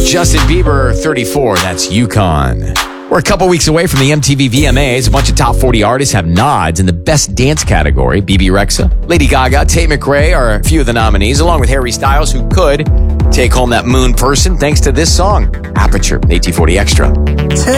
Justin Bieber, 34. That's Yukon. We're a couple weeks away from the MTV VMAs. A bunch of top 40 artists have nods in the Best Dance category. BB Rexa, Lady Gaga, Tate McRae are a few of the nominees, along with Harry Styles, who could take home that moon person thanks to this song, Aperture, AT40 Extra.